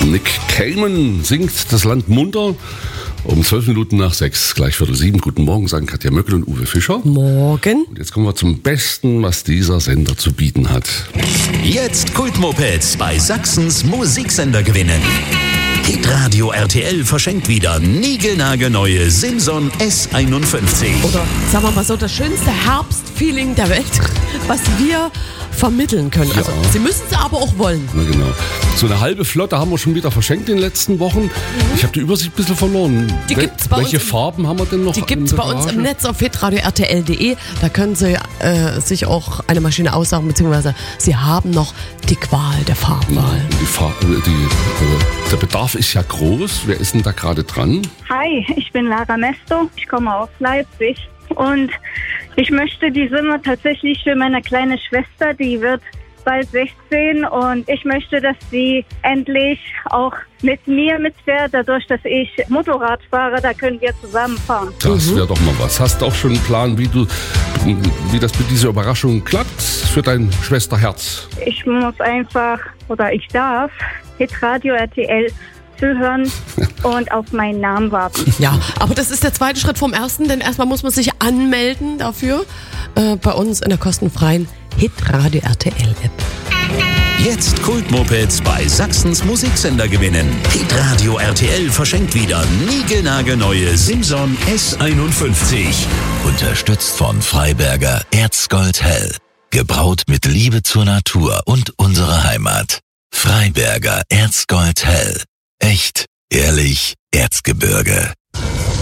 Nick Cayman singt das Land munter. Um 12 Minuten nach 6, gleich 6:15. Guten Morgen, sagen Katja Möckel und Uwe Fischer. Morgen. Und jetzt kommen wir zum Besten, was dieser Sender zu bieten hat. Jetzt Kultmopeds bei Sachsens Musiksender gewinnen. Hitradio RTL verschenkt wieder niegelnagelneue Simson S51. Oder sagen wir mal so, das schönste Herbstfeeling der Welt, was wir vermitteln können. Also Sie müssen es aber auch wollen. Na genau. So eine halbe Flotte haben wir schon wieder verschenkt in den letzten Wochen. Ich habe die Übersicht ein bisschen verloren. Die gibt's bei Welche uns Farben haben wir denn noch? Die gibt es bei uns im Netz auf hitradio-rtl.de. Da können Sie sich auch eine Maschine aussuchen, beziehungsweise Sie haben noch die Qual der Farbwahl. Der Bedarf ist ja groß. Wer ist denn da gerade dran? Hi, ich bin Lara Mesto. Ich komme aus Leipzig und ich möchte die Summe tatsächlich für meine kleine Schwester, die wird bald 16 und ich möchte, dass sie endlich auch mit mir mitfährt. Dadurch, dass ich Motorrad fahre, da können wir zusammenfahren. Das wäre doch mal was. Hast du auch schon einen Plan, wie das mit dieser Überraschung klappt für dein Schwesterherz? Ich muss einfach, oder ich darf, Hitradio RTL zuhören und auf meinen Namen warten. Ja, aber das ist der zweite Schritt vom ersten, denn erstmal muss man sich anmelden dafür bei uns in der kostenfreien Hitradio RTL App. Jetzt Kultmopeds bei Sachsens Musiksender gewinnen. Hitradio RTL verschenkt wieder niegelnagelneue Simson S51. Unterstützt von Freiberger Erzgold Hell. Gebraut mit Liebe zur Natur und unserer Heimat. Freiberger Erzgold Hell. Echt, ehrlich, Erzgebirge.